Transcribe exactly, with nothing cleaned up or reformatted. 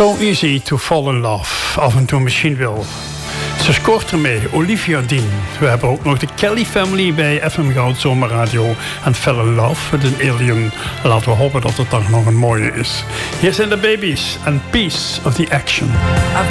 So easy to fall in love. Af en toe misschien wel. Ze scoort ermee, Olivia Dean. We hebben ook nog de Kelly Family bij F M Goud Zomerradio. En Fell in Love met een Alien. Laten we hopen dat het dan nog een mooie is. Hier zijn de Babies en Piece of the Action. I've